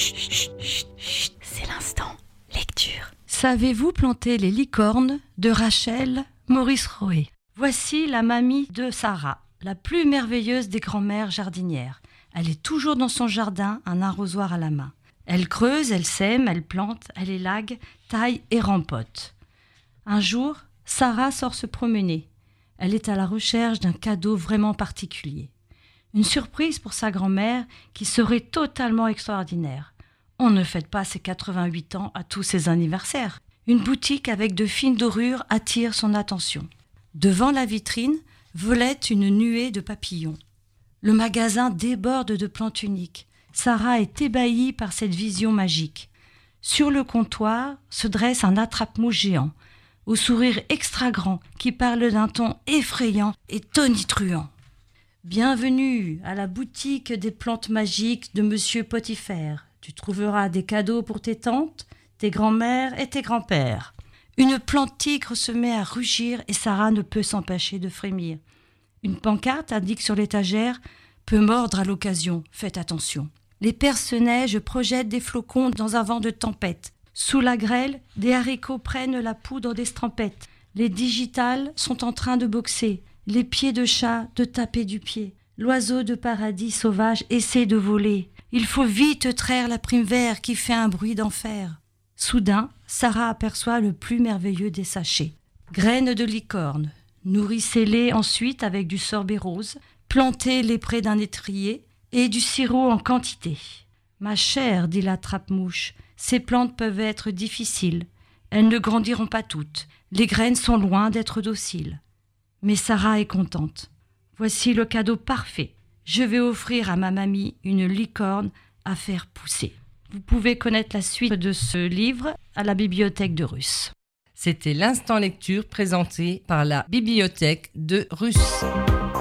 C'est l'instant lecture. Savez-vous planter les licornes de Rachel Maurice Roé? Voici la mamie de Sarah, la plus merveilleuse des grand-mères jardinières. Elle est toujours dans son jardin, un arrosoir à la main. Elle creuse, elle sème, elle plante, elle élague, taille et rempote. Un jour, Sarah sort se promener. Elle est à la recherche d'un cadeau vraiment particulier. Une surprise pour sa grand-mère qui serait totalement extraordinaire. On ne fête pas ses 88 ans à tous ses anniversaires. Une boutique avec de fines dorures attire son attention. Devant la vitrine volette une nuée de papillons. Le magasin déborde de plantes uniques. Sarah est ébahie par cette vision magique. Sur le comptoir se dresse un attrape-mouche géant, au sourire extra grand, qui parle d'un ton effrayant et tonitruant. Bienvenue à la boutique des plantes magiques de Monsieur Potifère. Tu trouveras des cadeaux pour tes tantes, tes grands-mères et tes grands-pères. Une plante tigre se met à rugir et Sarah ne peut s'empêcher de frémir. Une pancarte indique sur l'étagère « Peut mordre à l'occasion, faites attention ». Les perce-neiges projettent des flocons dans un vent de tempête. Sous la grêle, des haricots prennent la poudre d'estampettes. Les digitales sont en train de boxer. Les pieds de chat de taper du pied. L'oiseau de paradis sauvage essaie de voler. Il faut vite traire la prime vert qui fait un bruit d'enfer. Soudain, Sarah aperçoit le plus merveilleux des sachets. Graines de licorne. Nourrissez-les ensuite avec du sorbet rose. Plantez-les près d'un étrier et du sirop en quantité. Ma chère, dit la trappe-mouche, ces plantes peuvent être difficiles. Elles ne grandiront pas toutes. Les graines sont loin d'être dociles. Mais Sarah est contente. Voici le cadeau parfait. Je vais offrir à ma mamie une licorne à faire pousser. Vous pouvez connaître la suite de ce livre à la bibliothèque de Russe. C'était l'instant lecture présenté par la bibliothèque de Russe.